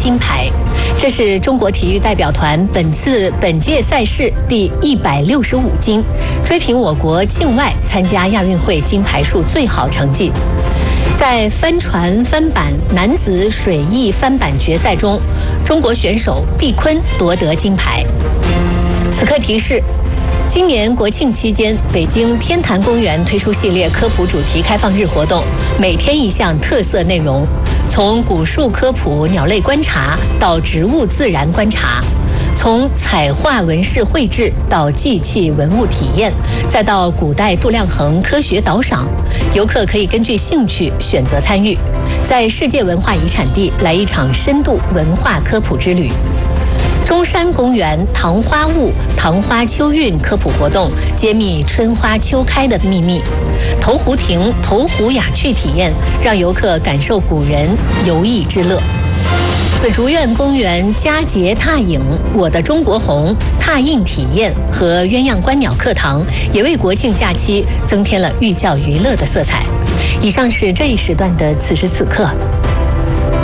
金牌。这是中国体育代表团本届赛事第165金，追平我国境外参加亚运会金牌数最好成绩。在帆船翻板男子水翼翻板决赛中，中国选手毕坤夺得金牌。此刻提示：今年国庆期间，北京天坛公园推出系列科普主题开放日活动，每天一项特色内容，从古树科普、鸟类观察到植物自然观察，从彩画纹饰绘制到祭器文物体验，再到古代度量衡科学导赏，游客可以根据兴趣选择参与，在世界文化遗产地来一场深度文化科普之旅。中山公园糖花坞糖花秋韵科普活动揭秘春花秋开的秘密，投湖亭投湖雅趣体验让游客感受古人游艺之乐。紫竹院公园佳节踏影我的中国红踏印体验和鸳鸯观鸟课堂也为国庆假期增添了寓教于乐的色彩。以上是这一时段的此时此刻，